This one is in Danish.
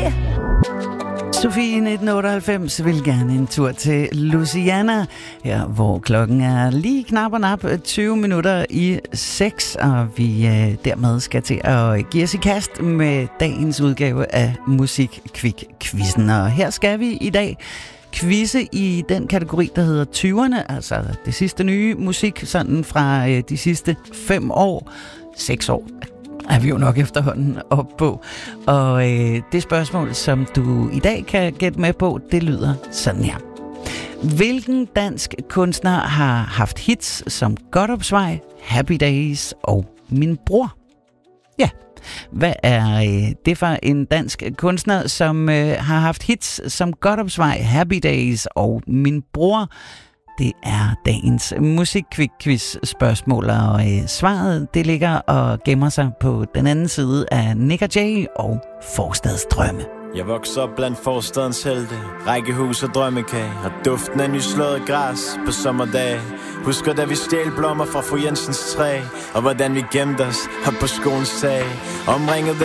Sofie 1998 vil gerne en tur til Louisiana, her hvor klokken er lige knap og nap 20 minutter i 6, og vi dermed skal til at give os i kast med dagens udgave af Musik-Kvik-Quizzen. Og her skal vi i dag quizze i den kategori, der hedder 20'erne, altså det sidste nye musik, sådan fra de sidste 5 år, 6 år. Er vi jo nok efterhånden op på. Og det spørgsmål, som du i dag kan gætte med på, det lyder sådan her. Hvilken dansk kunstner har haft hits som Godopsvej, Happy Days og Min Bror? Ja, hvad er det for en dansk kunstner, som har haft hits som Godopsvej, Happy Days og Min Bror? Det er dagens musik-quiz-spørgsmål, og svaret det ligger og gemmer sig på den anden side af Nick & Jay og Forstadsdrømme. Jeg vokser op blandt forstadens helte, rækkehus og drømmekage, og duften af nyslået græs på sommerdage. Husker da vi stjal blommer fra fru Jensens træ, og hvordan vi gemte os op på skolens tag, omringet